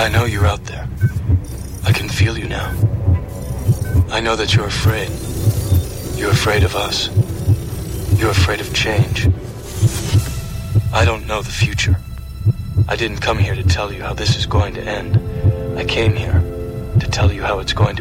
I know you're out there. I can feel you now. I know that you're afraid. You're afraid of us. You're afraid of change. I don't know the future. I didn't come here to tell you how this is going to end. I came here to tell you how it's going to